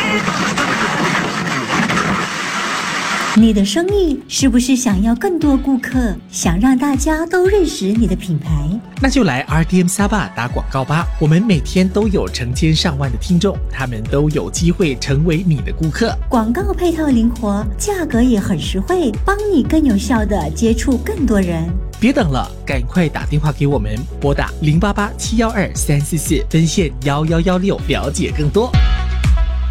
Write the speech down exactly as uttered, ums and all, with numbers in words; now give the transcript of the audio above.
你的生意是不是想要更多顾客，想让大家都认识你的品牌？ 那就来 R D M Sabah 打广告吧！我们每天都有成千上万的听众，他们都有机会成为你的顾客。 广告配套灵活，价格也很实惠，帮你更有效地接触更多人。 别等了，赶快打电话给我们，拨打零八八七幺二三四四，分线幺幺幺六，了解更多。